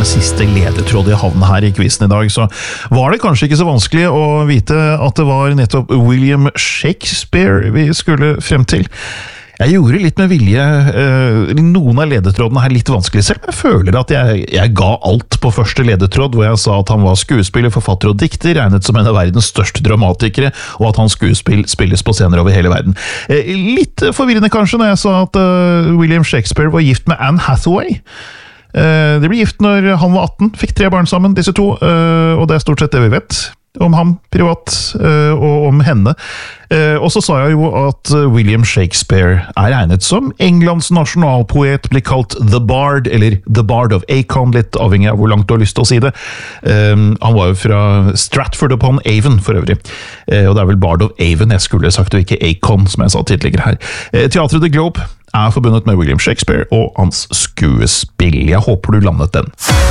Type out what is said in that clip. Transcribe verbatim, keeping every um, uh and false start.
siste ledetråd i havn her i quizen i dag, så var det kanskje ikke så vanskelig å vite at det var nettopp William Shakespeare vi skulle frem til. Jeg gjorde litt med vilje uh, noen av ledetrådene her litt vanskelig selv, men jeg føler at jeg, jeg ga alt på første ledetråd, hvor jeg sa at han var skuespiller, forfatter og dikter, regnet som en av verdens største dramatikere, og at hans skuespill spilles på scener over hele verden. Uh, litt forvirrende kanskje når jeg sa at uh, William Shakespeare var gift med Anne Hathaway. Uh, de ble gift når han var atten, fikk tre barn sammen, disse to, uh, og det er stort sett det vi vet om ham privat uh, og om henne. Uh, og så sa jeg jo at William Shakespeare er regnet som Englands nasjonalpoet, blir kalt The Bard, eller The Bard of Acon, litt avhengig av hvor langt du har lyst til å si det. Um, han var jo fra Stratford upon Avon for øvrig, uh, og det er vel Bard of Avon jeg skulle sagt, og ikke Acon, som jeg sa tidligere her. Uh, Teatret The Globe er forbundet med William Shakespeare og hans skuespill. Jeg håper du landet den.